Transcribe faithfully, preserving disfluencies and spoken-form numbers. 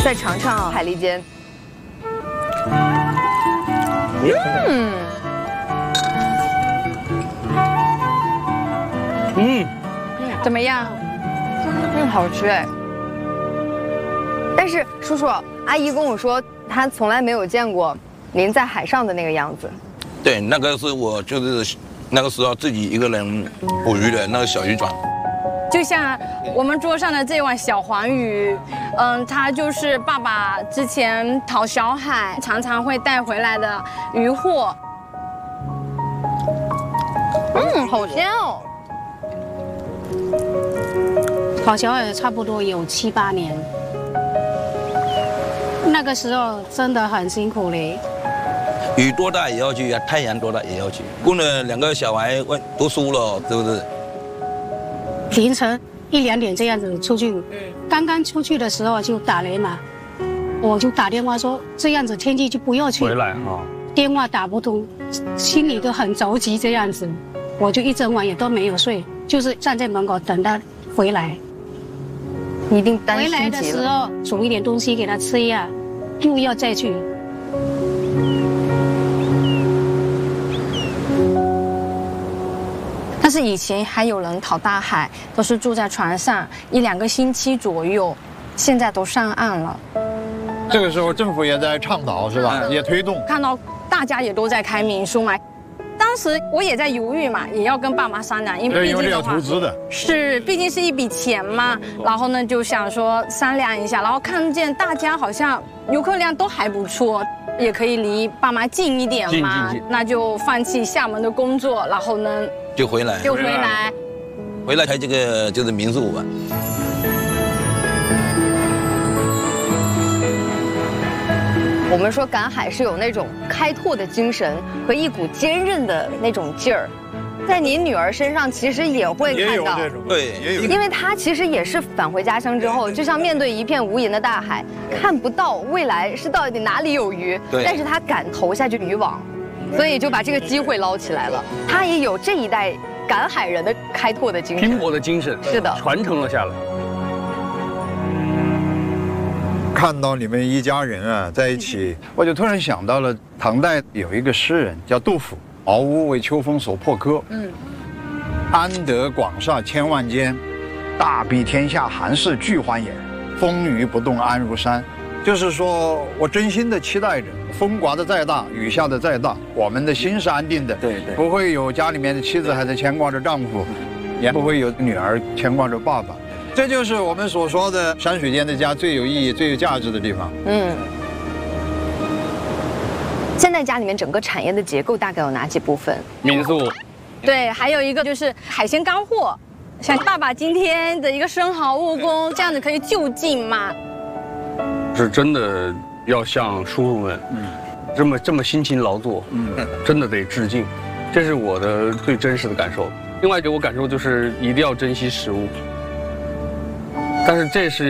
再尝尝海蛎煎。嗯。 嗯， 怎么样？嗯，好吃哎。但是叔叔阿姨跟我说，她从来没有见过您在海上的那个样子。 对，那个是我就是那个时候自己一个人捕鱼的那个小渔船。 就像我们桌上的这碗小黄鱼，嗯，它就是爸爸之前讨小海常常会带回来的渔获。 嗯，好鲜哦。 讨小海差不多有七八年，那个时候真的很辛苦嘞。 雨多大也要去啊，太阳多大也要去。供了两个小孩读书了，是不是？ 凌晨一两点这样子出去，刚刚出去的时候就打雷嘛，我就打电话说这样子天气就不要去。 回来啊。 电话打不通，心里都很着急这样子，我就一整晚也都没有睡，就是站在门口等他回来。 一定担心回来的时候煮一点东西给他吃呀，又要再去。 但是以前还有人讨大海，都是住在船上一两个星期左右，现在都上岸了。 这个时候政府也在倡导，是吧？也推动。 看到大家也都在开民宿嘛。当时我也在犹豫嘛，也要跟爸妈商量，因为毕竟要投资的， 是毕竟是一笔钱嘛。然后呢，就想说商量一下，然后看见大家好像游客量都还不错，也可以离爸妈近一点嘛，那就放弃厦门的工作，然后呢就回来， 就回来， 回来开这个就是民宿吧。 我们说赶海是有那种开拓的精神和一股坚韧的那种劲儿，在您女儿身上其实也会看到， 也有这种， 对， 也有， 因为她其实也是返回家乡之后，就像面对一片无垠的大海，看不到未来是到底哪里有鱼，但是她敢投下去渔网，所以就把这个机会捞起来了。她也有这一代赶海人的开拓的精神， 拼搏的精神， 是的， 传承了下来。 看到你们一家人啊在一起，我就突然想到了唐代有一个诗人叫杜甫，茅屋为秋风所破柯。嗯，安得广厦千万间，大庇天下寒士俱欢颜。风雨不动安如山。就是说我真心的期待着，风刮的再大，雨下的再大，我们的心是安定的。 对对， 不会有家里面的妻子还在牵挂着丈夫，也不会有女儿牵挂着爸爸。这就是我们所说的山水间的家最有意义、最有价值的地方。 嗯，现在家里面整个产业的结构大概有哪几部分？ 民宿， 对，还有一个就是海鲜干货，像爸爸今天的一个生蚝务工，这样子可以就近嘛。 是真的要向叔叔们，嗯，这么这么辛勤劳作，嗯，真的得致敬，这是我的最真实的感受。另外给我感受就是一定要珍惜食物。但是这是